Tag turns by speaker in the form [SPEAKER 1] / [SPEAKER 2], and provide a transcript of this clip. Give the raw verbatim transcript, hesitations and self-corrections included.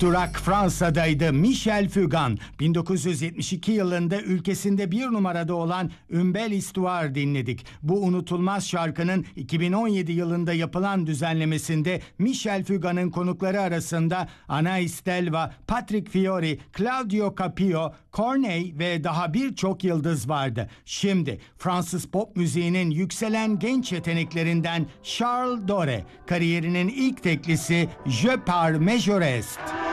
[SPEAKER 1] Durak Fransa'daydı. Michel Fugain bin dokuz yüz yetmiş iki yılında ülkesinde bir numarada olan Une Belle Histoire dinledik. Bu unutulmaz şarkının iki bin on yedi yılında yapılan düzenlemesinde Michel Fugain'in konukları arasında Anais Delva, Patrick Fiori, Claudio Capio, Corneille ve daha birçok yıldız vardı. Şimdi Fransız pop müziğinin yükselen genç yeteneklerinden Charles Dore, kariyerinin ilk teklisi Je pars mais je reste.